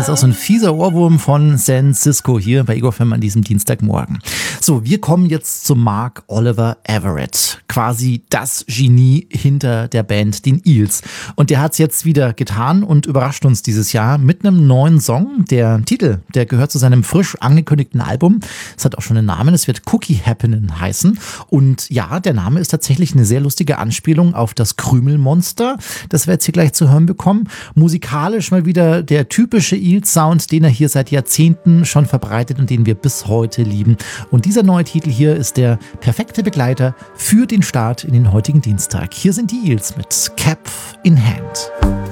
ist auch so ein fieser Ohrwurm von San Cisco hier bei Ego FM an diesem Dienstagmorgen. So, wir kommen jetzt zu Mark Oliver Everett. Quasi das Genie hinter der Band, den Eels. Und der hat es jetzt wieder getan und überrascht uns dieses Jahr mit einem neuen Song. Der Titel, der gehört zu seinem frisch angekündigten Album. Es hat auch schon einen Namen, es wird Cookie Happening heißen. Und ja, der Name ist tatsächlich eine sehr lustige Anspielung auf das Krümelmonster, das wir jetzt hier gleich zu hören bekommen. Musikalisch mal wieder der typische Eels-Sound, den er hier seit Jahrzehnten schon verbreitet und den wir bis heute lieben. Und dieser neue Titel hier ist der perfekte Begleiter für den Start in den heutigen Dienstag. Hier sind die Eels mit Cap in Hand.